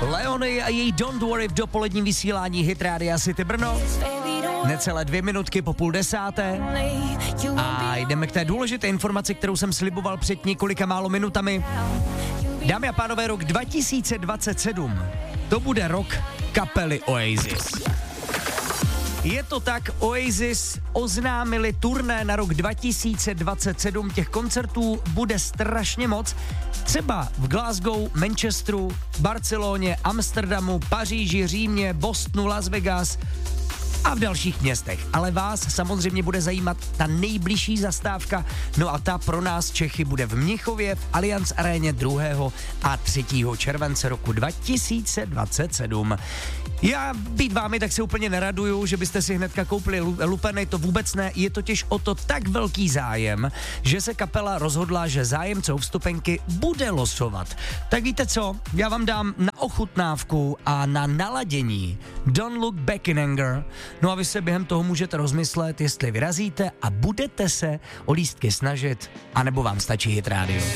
Leony a její Don't Worry v dopoledním vysílání Hit Rádia City Brno. Necelé 2 minutky po 9:30. A jdeme k té důležité informaci, kterou jsem sliboval před několika málo minutami. Dámy a pánové, rok 2027. To bude rok kapely Oasis. Je to tak, Oasis oznámili turné na rok 2027, těch koncertů bude strašně moc, třeba v Glasgow, Manchesteru, Barceloně, Amsterdamu, Paříži, Římě, Bostonu, Las Vegas a v dalších městech. Ale vás samozřejmě bude zajímat ta nejbližší zastávka, no a ta pro nás Čechy bude v Mnichově v Allianz aréně 2. a 3. července roku 2027. Já být vámi tak se úplně neraduju, že byste si hnedka koupili lupeny, to vůbec ne, je totiž o to tak velký zájem, že se kapela rozhodla, že zájemce o vstupenky bude losovat. Tak víte co, já vám dám na ochutnávku a na naladění Don't Look Back in Anger, no a vy se během toho můžete rozmyslet, jestli vyrazíte a budete se o lístky snažit, anebo vám stačí Hit Radio.